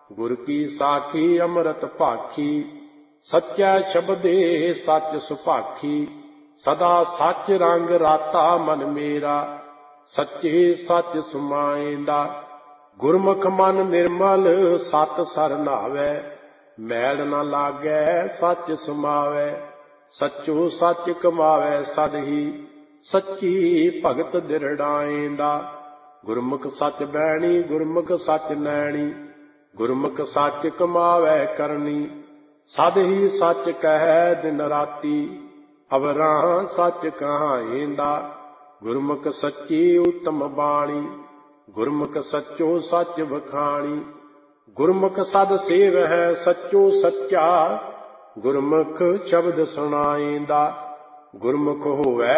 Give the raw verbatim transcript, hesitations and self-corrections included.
गुर की साखी अमृत भाखी, सच्चा शब्दे सच सुभाखी। सदा सच रंग राता मन मेरा, सच्चे सच समाएंदा। गुरमुख मन निर्मल सत सर नावै, मैल न लागै सच समावै। सच्चो सच कमावै सद ही, सच्ची भगत दिरड़ाएंदा। गुरमुख सच बैणी गुरमुख सच नैणी, गुरमुख सच कमावै करनी। सद ही सच कहै दिन राती, अवरां सच कहाएंदा। गुरमुख सच्ची उत्तम बाणी, गुरमुख सच्चो सच वखाणी। गुरमुख सद सेव है सच्चो सच्चा, गुरमुख शब्द सुनाएंदा। गुरमुख होवै